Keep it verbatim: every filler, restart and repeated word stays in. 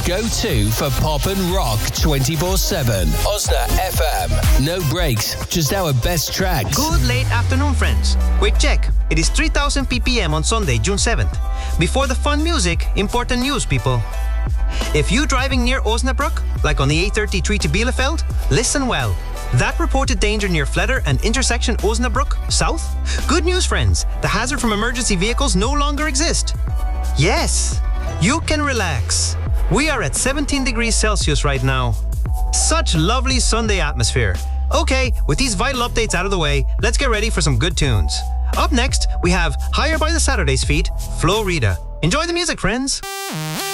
Go-to for pop and rock twenty-four seven. Osna F M. No breaks, just our best tracks. Good late afternoon, friends. Quick check. It is three thousand p p m on Sunday, June seventh. Before the fun music, important news, people. If you driving near Osnabrück, like on the A thirty-three to Bielefeld, listen well. That reported danger near Fleder and intersection Osnabrück South? Good news, friends. The hazard from emergency vehicles no longer exist. Yes, you can relax. We are at seventeen degrees Celsius right now. Such lovely Sunday atmosphere. Okay, with these vital updates out of the way, let's get ready for some good tunes. Up next, we have Higher by the Saturday's Feet, Flo Rida. Enjoy the music, friends.